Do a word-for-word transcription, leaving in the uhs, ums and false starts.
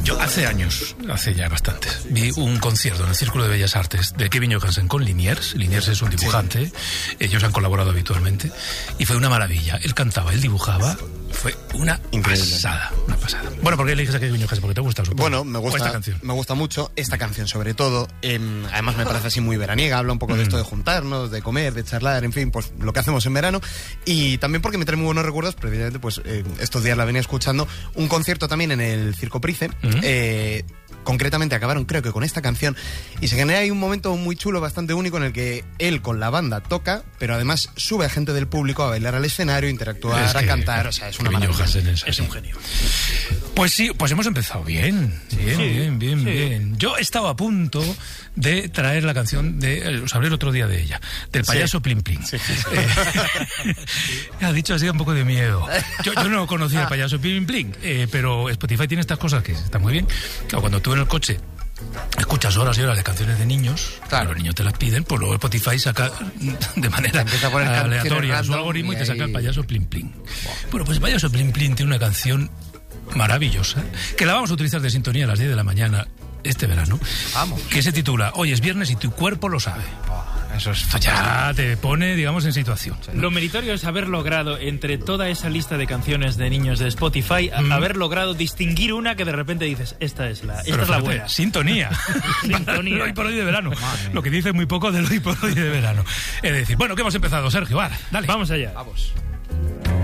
Yo hace años, hace ya bastantes, vi un concierto en el Círculo de Bellas Artes de Kevin Johansen con Liniers. Liniers es un dibujante, sí. Ellos han colaborado habitualmente, y fue una maravilla. Él cantaba, él dibujaba, fue una Increíble. pasada, una pasada. Bueno, ¿por qué eliges a Kevin Johansen? ¿Porque te gusta? Supongo. Bueno, me gusta, esta canción. me gusta mucho esta canción, sobre todo. Eh, además me parece así muy veraniega, habla un poco mm. de esto de juntarnos, de comer, de charlar, en fin, pues lo que hacemos en verano. Y también porque me trae muy buenos recuerdos, precisamente, pues eh, estos días la venía escuchando, un concierto también en el Circo Price. Mm. Eh, concretamente acabaron creo que con esta canción y se genera ahí un momento muy chulo, bastante único, en el que él con la banda toca, pero además sube a gente del público a bailar al escenario, interactuar, es que, a cantar, o sea, es una maravilla. Es, es un genio. Pues sí, pues hemos empezado bien, bien, sí, bien, bien, sí. bien. Yo estaba a punto de traer la canción de, os hablé el otro día de ella, del payaso sí. Plim Plim. Sí, sí, sí. Eh, ha dicho así un poco de miedo. Yo, yo no conocía al payaso Plim Plim, eh, pero Spotify tiene estas cosas que están muy bien. Claro, cuando tú en el coche escuchas horas y horas de canciones de niños, claro, los niños te las piden, pues luego Spotify saca de manera aleatoria su algoritmo y, y te saca el payaso Plim Plim. Wow. Bueno, pues el payaso Plim Plim tiene una canción maravillosa que la vamos a utilizar de sintonía a las diez de la mañana este verano. Vamos. Que se titula Hoy es viernes y tu cuerpo lo sabe. Oh, eso es ya te pone, digamos, en situación. ¿No? Lo meritorio es haber logrado, entre toda esa lista de canciones de niños de Spotify, mm. haber logrado distinguir una que de repente dices, esta es la, esta Pero es la buena. Sintonía. Sintonía. Hoy por hoy de verano. Madre. Lo que dice muy poco del hoy por hoy de verano. Es decir, bueno, que hemos empezado, Sergio. Vale, dale. Vamos allá. Vamos.